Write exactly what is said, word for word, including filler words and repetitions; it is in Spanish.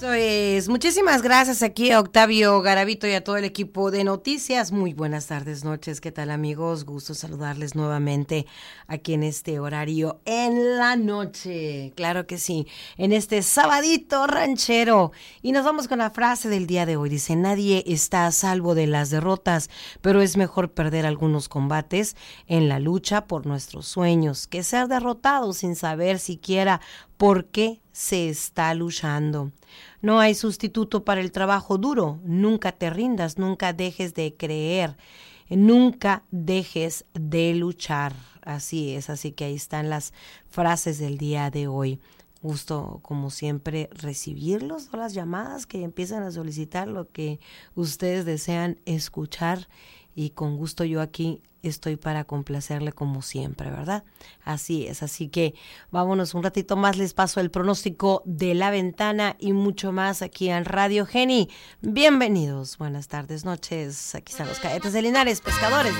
Eso es. Muchísimas gracias aquí a Octavio Garavito y a todo el equipo de noticias. Muy buenas tardes, noches. ¿Qué tal, amigos? Gusto saludarles nuevamente aquí en este horario en la noche. Claro que sí, en este sabadito ranchero. Y nos vamos con la frase del día de hoy. Dice, nadie está a salvo de las derrotas, pero es mejor perder algunos combates en la lucha por nuestros sueños que ser derrotados sin saber siquiera por qué se está luchando. No hay sustituto para el trabajo duro. Nunca te rindas, nunca dejes de creer, nunca dejes de luchar. Así es, así que ahí están las frases del día de hoy. Gusto, como siempre, recibirlos o las llamadas que empiezan a solicitar lo que ustedes desean escuchar. Y con gusto yo aquí estoy para complacerle como siempre, ¿verdad? Así es, así que vámonos un ratito más, les paso el pronóstico de la ventana y mucho más aquí en Radio Geni. Bienvenidos, buenas tardes, noches, aquí están los cadetes de Linares, pescadores.